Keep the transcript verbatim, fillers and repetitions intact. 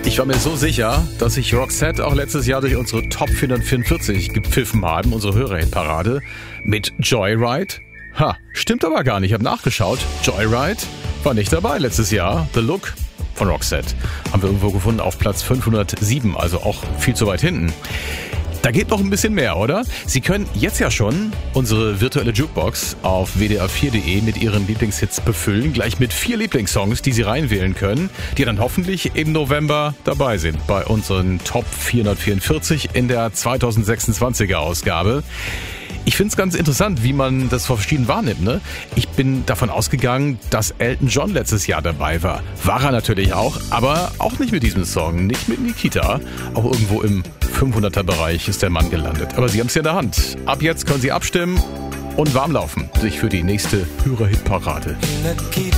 Ich war mir so sicher, dass sich Roxette auch letztes Jahr durch unsere Top vierhundertvierundvierzig gepfiffen haben, unsere Hörerhitparade, mit Joyride. Ha, stimmt aber gar nicht, ich habe nachgeschaut. Joyride war nicht dabei letztes Jahr. The Look von Roxette haben wir irgendwo gefunden auf Platz fünfhundertsieben, also auch viel zu weit hinten. Da geht noch ein bisschen mehr, oder? Sie können jetzt ja schon unsere virtuelle Jukebox auf w d r vier punkt d e mit Ihren Lieblingshits befüllen, gleich mit vier Lieblingssongs, die Sie reinwählen können, die dann hoffentlich im November dabei sind bei unseren Top vierhundertvierundvierzig in der zweitausendsechsundzwanziger Ausgabe. Ich finde es ganz interessant, wie man das vor verschieden wahrnimmt. Ne? Ich bin davon ausgegangen, dass Elton John letztes Jahr dabei war. War er natürlich auch, aber auch nicht mit diesem Song, nicht mit Nikita. Auch irgendwo im fünfhunderter-Bereich ist der Mann gelandet. Aber Sie haben es ja in der Hand. Ab jetzt können Sie abstimmen und warm laufen, sich für die nächste Hörerhitparade.